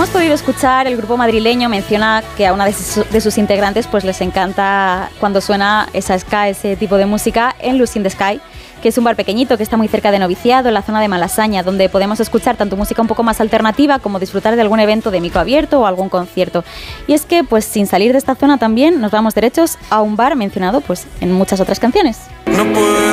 hemos podido escuchar, el grupo madrileño menciona que a una de sus integrantes pues les encanta cuando suena esa ska, ese tipo de música en Lucy in the Sky, que es un bar pequeñito que está muy cerca de Noviciado, en la zona de Malasaña, donde podemos escuchar tanto música un poco más alternativa como disfrutar de algún evento de micro abierto o algún concierto. Y es que, pues sin salir de esta zona también, nos vamos derechos a un bar mencionado pues en muchas otras canciones.